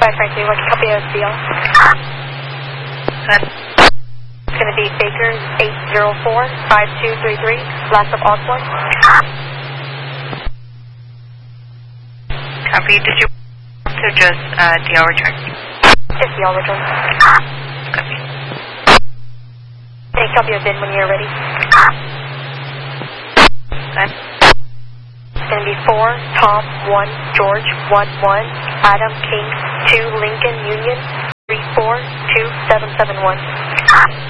Frankie, what's the copy of deal? It's going to be Baker 804-5233, last of Osborne. Copy. Did you want to just DL return? Just DL return. Copy. Any copy of VIN when you're ready? Okay. It's going to be 4, Tom, 1, George, 1, 1, Adam, King, 2, Lincoln, Union, 3, 4, 2, 7, 7, 1.